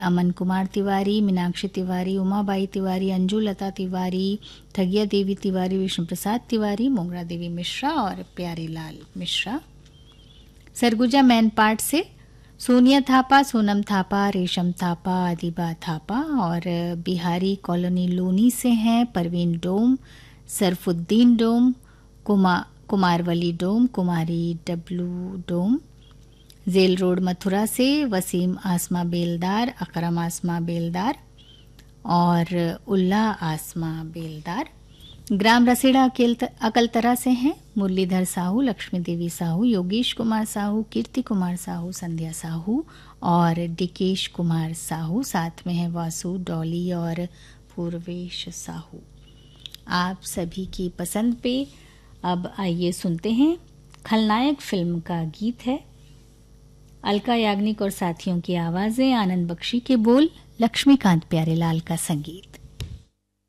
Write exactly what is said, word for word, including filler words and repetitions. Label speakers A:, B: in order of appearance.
A: अमन कुमार तिवारी, मीनाक्षी तिवारी, उमाबाई तिवारी, अंजू लता तिवारी, ठगिया देवी तिवारी, विष्णु प्रसाद तिवारी, मोगरा देवी मिश्रा और प्यारी लाल मिश्रा। सरगुजा मैन पार्ट से सोनिया थापा, सोनम थापा, रेशम थापा, अदीबा थापा और बिहारी कॉलोनी लोनी से हैं परवीन डोम, सरफुद्दीन डोम, कुमा कुमारवली डोम, कुमारी डब्लू डोम। जेल रोड मथुरा से वसीम आसमा बेलदार, अकरम आसमा बेलदार और उल्ला आसमा बेलदार। ग्राम रसेड़ा अकलतरा से हैं मुरलीधर साहू, लक्ष्मी देवी साहू, योगेश कुमार साहू, कीर्ति कुमार साहू, संध्या साहू और डिकेश कुमार साहू। साथ में है वासु, डॉली और पूर्वेश साहू। आप सभी की पसंद पे अब आइए सुनते हैं खलनायक फिल्म का गीत है। अलका याग्निक और साथियों की आवाजें, आनंद बख्शी के बोल, लक्ष्मीकांत प्यारेलाल का संगीत।